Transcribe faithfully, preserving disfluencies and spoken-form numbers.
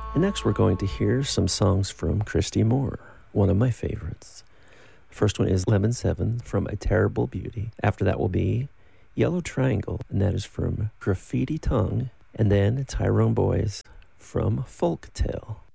And next we're going to hear some songs from Christy Moore, one of my favorites. First one is Lemon seven from A Terrible Beauty. After that will be Yellow Triangle, and that is from Graffiti Tongue. And then Tyrone Boys from Folk Tale.